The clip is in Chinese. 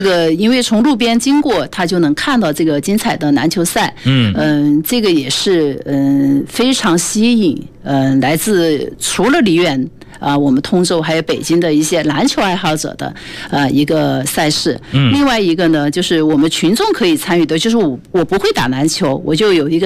因为从路边经过，他就能看到这个精彩的篮球赛。这个也是非常吸引来自除了梨园我们通州还有北京的一些篮球爱好者的一个赛事。另外一个呢，就是我们群众可以参与的，就是我不会打篮球，我就有一个